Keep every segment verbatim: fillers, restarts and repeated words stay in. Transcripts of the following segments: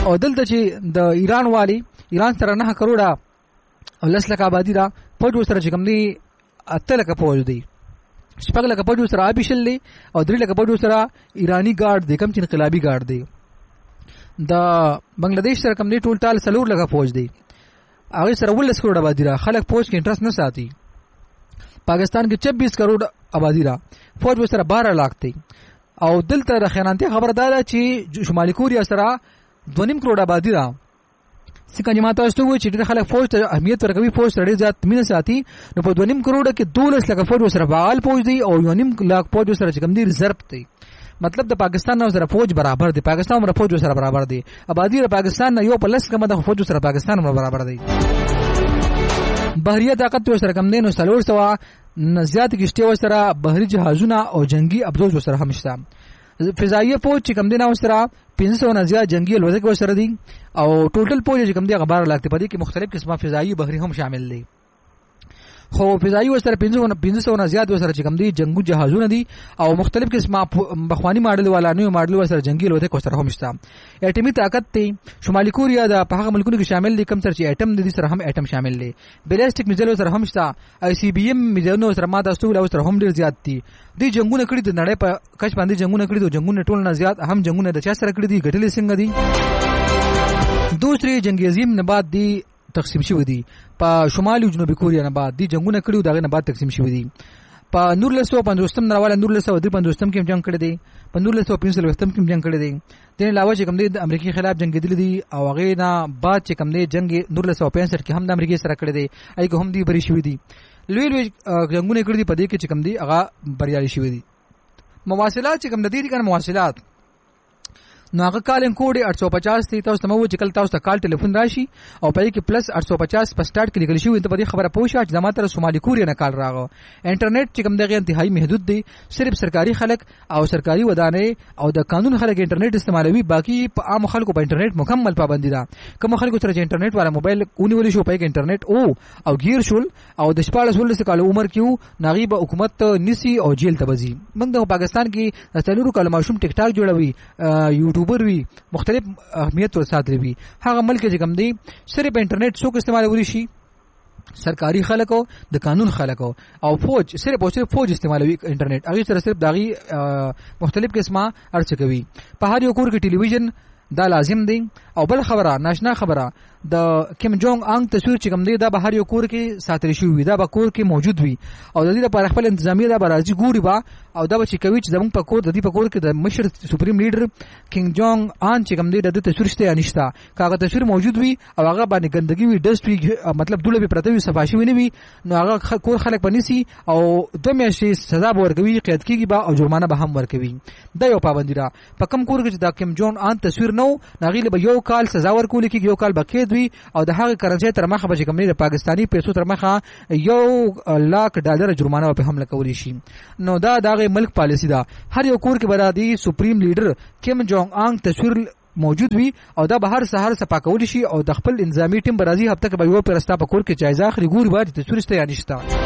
او دلته چې د ایران والی ایران سره نه کروڑه او لس لک آبادی را فوج سره چې کوم دی اته لک فوج دی شپږ لک فوج سره آبیشل دی او درې لک فوج سره ایرانی ګارد دی کوم چې انقلابی ګارد دی د بنگلاديش سره کوم دی ټول ټال سلور لک فوج دی هغه سره ولس کروڑ آبادی را خلک فوج کې انټرست نه ساتي پاکستان کې چوبیس کروڑ آبادی را فوج سره بارہ لاکھ دی او دلته د خیانتي خبردار چې شمالي کوریا سره دو نیم کروڑ آبادی را څنګه جماعت واستو چې ډېر خلک فوج ته اهمیت ورکوي فوج سره ډېر زیات مینه ساتي نو په دو نیم کروڑ کې دولس لک فوج سره فعال فوج دی او یو نیم لاکھ فوج سره چې کوم دی ریزرو دی مطلب د پاکستان نو سره فوج برابر دی پاکستان سره فوج سره برابر دی آبادی د پاکستان نه یو پلس کم د فوج سره پاکستان سره برابر دی بحریه طاقت سره کم دی نو سلور سوا زیات کشته سره بحری جهازونه او جنگي ابزار سره هم شته فضائیه فوج چې کم دی نو سره پنځه سوه نه زیات جنگي الوتکې سره دي او ټوټل فوج چې کم دی هغه بارہ لاکھ ته پدې کې مختلف قسمه فضائي بحری هم شامل دي خو فضائي وسره پنځه سوه نه زیات وسره چې کم دي جنگو جهازونه دي او مختلف قسمه بخوانی ماډل والا نو ماډل وسره جنگي الوتکې سره هم شته اټمی طاقت ته شمالي کوریا د په هغه ملکونو کې شامل دي کم تر چې اټم دي سره هم اټم شامل دي بیلستیک میزایل سره هم شته آی سی بی ام میزایل سره ماده استول سره هم ډیر زیات دي دي جنگونه کړي د نړۍ په کچ باندې جنگونه کړي دي جنگونه ټول نه زیات هم جنگونه د چا سره کړي دي ګټلې څنګه دي دوسری جنگ عظیم نه بعد دي تقسیم شوی دي په شمالي او جنوبي کوریا نه بعد دي جنگونه کړي دغه نه بعد تقسیم شوی دي په نور له سو پنځوستم نړیواله نور له سو د پنځوستم کې جنگ کړي دي په نور له سو پنځه وختم کې جنگ کړي دي د علاوه چې کوم دي د امریکای خلاف جنگ دي دي او هغه نه بعد چې کوم دي جنگ نور له سو پنځه کې هم د امریکای سره کړي دي اې کوم دي بری شوی دي لوی لوی جنگونه کړي دي په دې کې چې کوم دي هغه بریالي شوی دي مواصلات چې کوم دي دي کنه مواصلات نو هغه کال کوډ آٹھ سو پچاس تی تاسو ته مو چې کله تاسو ته کال ټلیفون راشي او په کې پلس آٹھ سو پچاس په سٹارټ کې لیکل شوی ته په دې خبره پوښه چې زموږ تر شمالي کوریا نه کال راغو انټرنیټ چې کوم دغه انتهایی محدود دی صرف سرکاري خلک او سرکاري ودانې او د قانون خلک انټرنیټ استعمالوي باقي په عام خلکو په انټرنیټ مکمل پابندي ده کوم خلکو سره چې انټرنیټ والا موبایل اونې ولې شو په کې انټرنیټ او او غیر شول او د شپاړس ولس کال عمر کېو ناغيب حکومت نسی او جیل ته وځي موږ د پاکستان کې د تلورو کلمه شوم ټیک ټاک جوړوي یوټیوبر وي مختلف اهمیت ور ساتري وي هغه ملک چې کوم دی صرف انټرنیټ څوک استعمال وري شي سرکاري خلکو د قانون خلکو او فوج صرف او صرف فوج استعمالوي انټرنیټ هغه سره صرف داغي مختلف قسمه ارڅ کوي په هر یو کور کې ټلویزیون دا لازم دی او بل خبره ناشنا خبره د کیم جونګ انګ تصویر چې کوم دی دا به هر یو کور کې ساتل شوی وي دا به کور کې موجود وي او د دې لپاره خپل انتظامیه دا به راځي ګوري با او دا به چې کوي چې زموږ په کور د دې په کور کې د مشر سپریم لیډر کینګ جونګ ان چې کوم دی د تصویر شته یا نشته کاغه تصویر موجود وي او هغه باندې ګندګي وي ډست وي مطلب دوله به پرته وي صفاشي ونی وي نو هغه کور خلک بنسي او د میاشتې سزا به ورکوي قید کیږي با او جرمانه به هم ورکوي دا یو پابندی را په کم کور کې د کیم جونګ ان تصویر نو ناغي به یو کال سزا ورکول کیږي یو کال بکید وي او د هغه کرنسي تر مخه به کوم نه د پاکستانی پیسو تر مخه یو لاک ډالر جرمانه په حمله کولی شي نو دا دغه ملک پالیسی دا هر یو کور کې برادي سپریم لیډر کیم جونګ انګ تصویر موجود وي او دا به هر سحر صفا کول شي او د خپل انتظامی ټیم برازي هفته کې به یو پرستا په کور کې جایزه اخلي ګوري باندې تصویر شته یا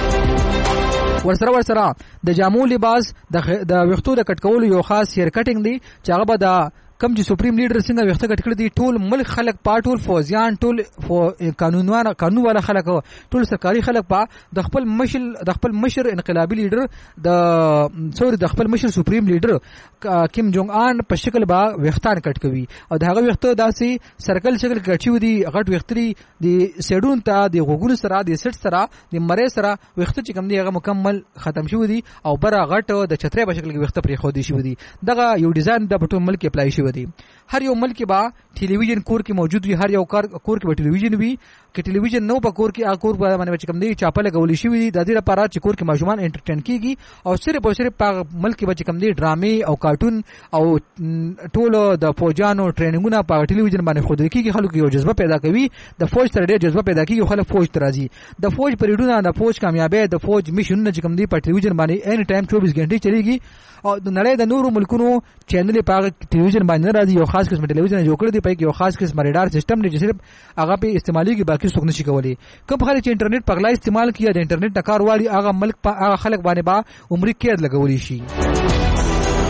نشته ورسره ورسره د جامو لباس د وختو د کټ کول یو خاص هیر کټینګ دی چې هغه به د کم چې سپریم لیډر څنګه وخته کټ کړی دی ټول ملک خلک پاټول فوزیان ټول قانونوان قانون والا خلک ټول سرکاري خلک په د خپل مشر د خپل مشر انقلابي لیډر د سوري د خپل مشر سپریم لیډر کیم جونګ ان په شکل با وختان کټ کوي او د هغه وخته داسې سرکل شکل کټیو دی غټ وختري د سیډون ته د غوګونو سره د سټ سره د مړې سره وخته چې کوم دی هغه مکمل ختم شوی دی او بر غټ د چترې په شکل کې وخته پرې خو دی شوی دی دغه یو ډیزاین د پټو ملک اپلای شوی دی هر یو ملک با ټلویزیون کور کې موجود وي هر یو کار کور کې به ټلویزیون وي کې ټلویزیون نو په کور کې ا کور باندې چې کوم دی چاپه لګولې شي وي د دې لپاره چې کور کې ماشومان انټرټین کیږي او صرف او صرف په ملک کې چې کوم دی ډرامې او کارټون او ټولو د فوجانو ټریننګونه په ټلویزیون باندې خود کېږي خلکو یو جذبه پیدا کوي د فوج تر ډېر جذبه پیدا کوي خلک فوج ته راځي د فوج پریډونه د فوج کامیابی د فوج میشن چې کوم دی په ټلویزیون باندې ان ټایم چوبیس غنټې چلیږي او د نړۍ د نورو ملکونو چینل په ټلویزیون باندې راځي یو خاص قسم ټلویزیون جوړ کړی دی په یو خاص قسم ریډار سیستم دی چې صرف هغه په استعمالي کې باقي څوک نشي کولی کوم خلک چې انټرنیټ په غلا استعمال کیه د انټرنیټ نکار والی هغه ملک په هغه خلک باندې با عمر کې لګولې شي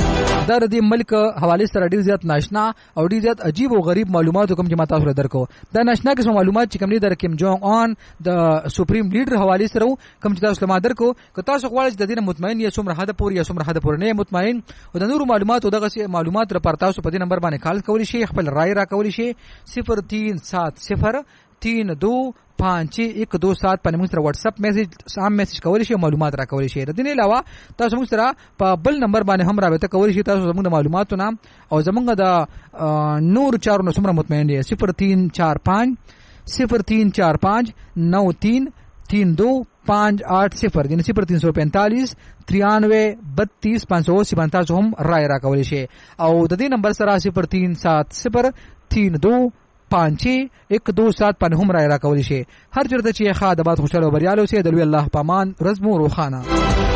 دا د دې ملک حواله سره ډیر زیات ناشنا او ډیر زیات عجیب او غریب معلومات کوم چې ما تاسو درکو. دا ناشنا قسم معلومات چې کوم دي در کیم جونګ اون د سپریم لیډر حواله سره کوم چې تاسو ما درکو، که تاسو غواړئ د دې مطمئن یا څومره حد پورې یا څومره حد پورې نه مطمئن او د نورو معلوماتو دغه معلومات لپاره تاسو په دې نمبر باندې کال کولی شئ، خپل رائے را کولی شئ صفر تین سات صفر تین دو پانچ ایک دو سات باندې موږ سره واتس اپ میسج سام میسج کولی شئ، معلومات را کولی شئ. د دې علاوه تاسو موږ سره په بل نمبر باندې هم رابطه کولی شئ. تاسو زموږ د معلوماتو نام او زموږ د نور چارو نو څومره مطمئن دي صفر تین چار پانچ صفر تین چار پانچ نو تین تین دو پانچ آٹھ صفر یعنی صفر تین سو پینتالیس ترانوے بتیس پانچ سو اسی باندې تاسو هم رائے را کولی شئ. او د دې نمبر سره صفر تین سات صفر تین دو پانچ ایک دو سات باندې هم رائے را کولی شئ. هر چیرته چې ښه د باد خوشاله او بریاله اوسئ. د لوی الله پامان رزمو روخانه.